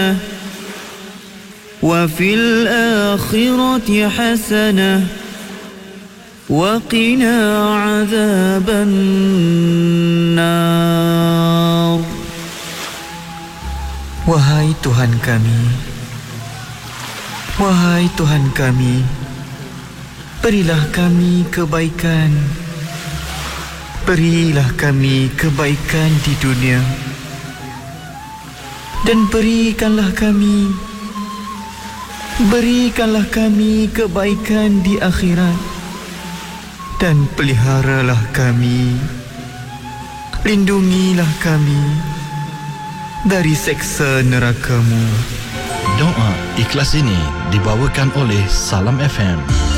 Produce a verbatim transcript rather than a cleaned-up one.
وفي الآخرة حسنة وقنا عذاب النار. Wahai Tuhan kami, wahai Tuhan kami, berilah kami kebaikan, berilah kami kebaikan di dunia, dan berikanlah kami, berikanlah kami kebaikan di akhirat, dan peliharalah kami, lindungilah kami dari seksa neraka-Mu. Doa ikhlas ini dibawakan oleh Salam F M.